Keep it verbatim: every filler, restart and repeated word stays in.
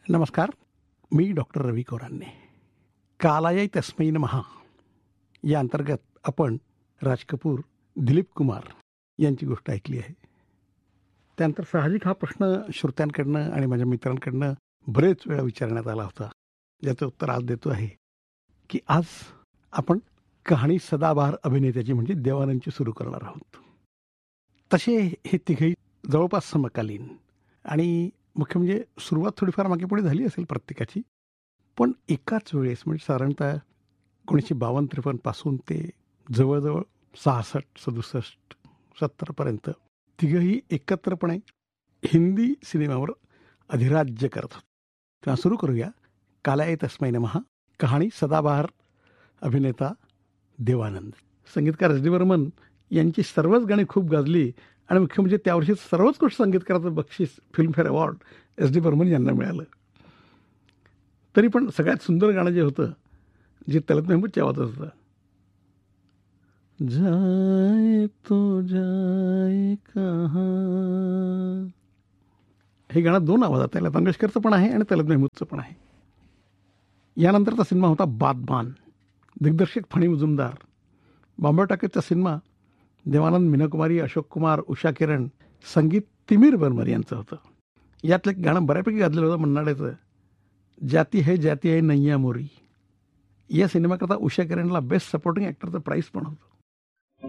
नमस्कार. मी डॉक्टर रवी कोरांने. कालाय तस्मै नमः या अंतर्गत आपण राज कपूर, दिलीप कुमार यांची गोष्ट ऐकली आहे. त्यानंतर साहजिक हा प्रश्न श्रोत्यांकडनं आणि माझ्या मित्रांकडनं बरेच वेळा विचारण्यात आला होता, ज्याचं उत्तर आज देतो आहे की आज आपण कहाणी सदाबहार अभिनेत्याची म्हणजे देवानंदची सुरू करणार आहोत. तसे हे तिघही जवळपास समकालीन आणि मुख्य म्हणजे सुरुवात थोडीफार मागे पुढे झाली असेल प्रत्येकाची, पण एकाच वेळेस म्हणजे साधारणतः एकोणीसशे बावन्न त्रेपन्नपासून ते जवळजवळ सहासष्ट सदुसष्ट सत्तरपर्यंत तिघंही एकत्रपणे हिंदी सिनेमावर अधिराज्य करत होते. तेव्हा सुरू करूया कालाय तस्मै नमः, कहाणी सदाबहार अभिनेता देवानंद. संगीतकार एस डी बर्मन यांची सर्वच गाणी खूप गाजली आणि मुख्य म्हणजे त्यावर्षी सर्वोत्कृष्ट संगीतकाराचं बक्षीस Filmfare award S D Burman यांना मिळालं. तरी पण सगळ्यात सुंदर गाणं जे होतं, जे तलत महमूदच्या आवाजात होतं, जाए तो जाए कहाँ, हे गाणं दोन आवाजात आहे. लता मंगेशकरचं पण आहे आणि तलत महमूदचं पण आहे. यानंतरचा सिनेमा होता बादबान. दिग्दर्शक फणी मुजुमदार. बॉम्बे टॉकीजचा सिनेमा. देवानंद, मीनाकुमारी, अशोक कुमार, उषा किरण. संगीत तिमीर बर्मन यांचं होतं. यातलं एक गाणं बऱ्यापैकी गाजलेलं होतं मन्नाड्याचं, जाती है जाती है नैया मोरी. या सिनेमाकरता उषा किरणला बेस्ट सपोर्टिंग ॲक्टरचं प्राईज पण होतं.